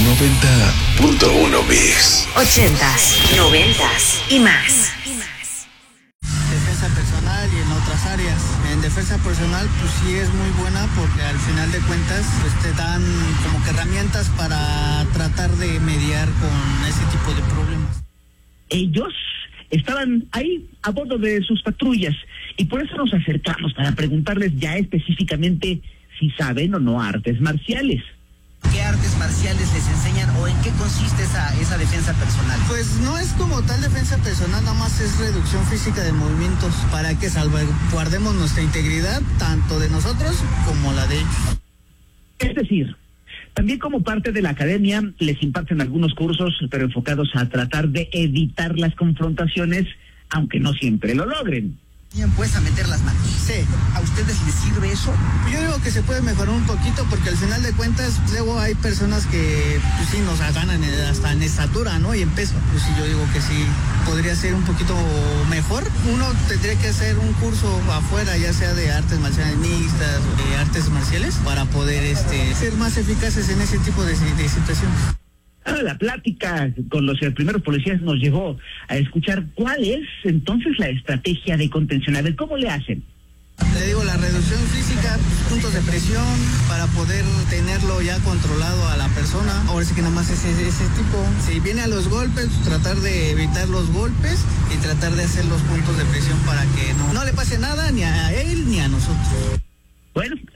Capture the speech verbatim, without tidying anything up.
noventa punto uno Mix. Ochentas, noventas y más. Defensa personal y en otras áreas. En defensa personal, pues sí es muy buena porque al final de cuentas pues te dan como que herramientas para tratar de mediar con ese tipo de problemas. Ellos estaban ahí a bordo de sus patrullas y por eso nos acercamos para preguntarles ya específicamente si saben o no artes marciales. ¿Qué artes marciales les enseñan o en qué consiste esa, esa defensa personal? Pues no es como tal defensa personal, nada más es reducción física de movimientos para que salvaguardemos nuestra integridad, tanto de nosotros como la de ellos. Es decir, también como parte de la academia les imparten algunos cursos, pero enfocados a tratar de evitar las confrontaciones, aunque no siempre lo logren. ¿Enseñan pues a meter las manos? Sí. ¿A ustedes les sirve eso? Yo digo que se puede mejorar un poquito porque al final de cuentas luego hay personas que pues sí nos ganan hasta en estatura, ¿no? Y en peso. Pues sí, yo digo que sí podría ser un poquito mejor. Uno tendría que hacer un curso afuera, ya sea de artes marciales mixtas o de artes marciales, para poder este ser más eficaces en ese tipo de, de situaciones. La plática con los primeros policías nos llevó a escuchar cuál es entonces la estrategia de contención. A ver, ¿cómo le hacen? Le digo, la reducción física, puntos de presión, para poder tenerlo ya controlado a la persona. Ahora sí que nada más es ese, ese tipo. Si viene a los golpes, tratar de evitar los golpes y tratar de hacer los puntos de presión para que no, no le pase nada ni a él ni a nosotros. Bueno,